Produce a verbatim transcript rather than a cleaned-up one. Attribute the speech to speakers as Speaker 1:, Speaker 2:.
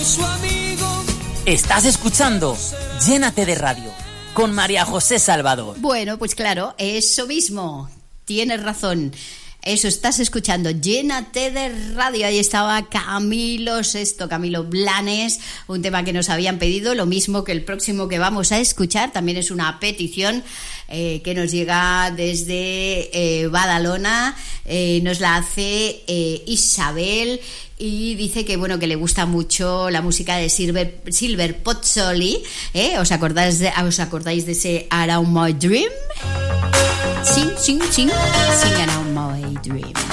Speaker 1: su amigo.
Speaker 2: Estás escuchando Llénate de Radio con María José Salvador.
Speaker 3: Bueno, pues claro, eso mismo. Tienes razón. Eso, estás escuchando Llénate de Radio. Ahí estaba Camilo Sesto, Camilo Blanes, un tema que nos habían pedido, lo mismo que el próximo que vamos a escuchar. También es una petición eh, que nos llega desde eh, Badalona. Eh, nos la hace eh, Isabel. Y dice que bueno, que le gusta mucho la música de Silver, Silver Pozzoli, ¿eh? ¿Os acordáis de, os acordáis de ese Around My Dream? Sing, sing, sing, sing Around My Dream.